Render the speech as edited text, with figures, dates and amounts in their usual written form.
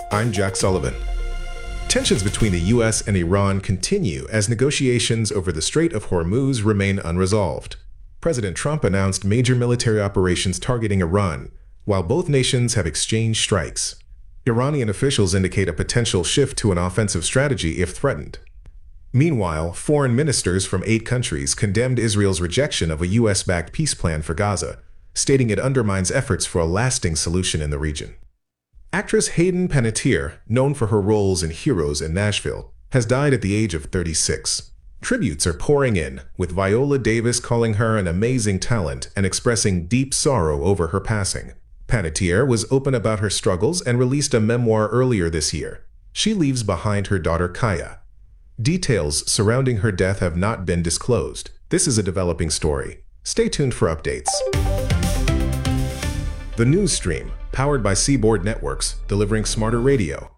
I'm Jack Sullivan. Tensions between the U.S. and Iran continue as negotiations over the Strait of Hormuz remain unresolved. President Trump announced major military operations targeting Iran, while both nations have exchanged strikes. Iranian officials indicate a potential shift to an offensive strategy if threatened. Meanwhile, foreign ministers from 8 countries condemned Israel's rejection of a U.S.-backed peace plan for Gaza, stating it undermines efforts for a lasting solution in the region. Actress Hayden Panettiere, known for her roles in Heroes and Nashville, has died at the age of 36. Tributes are pouring in, with Viola Davis calling her an amazing talent and expressing deep sorrow over her passing. Panettiere was open about her struggles and released a memoir earlier this year. She leaves behind her daughter Kaya. Details surrounding her death have not been disclosed. This is a developing story. Stay tuned for updates. The News Stream, powered by Seaboard Networks, delivering smarter radio.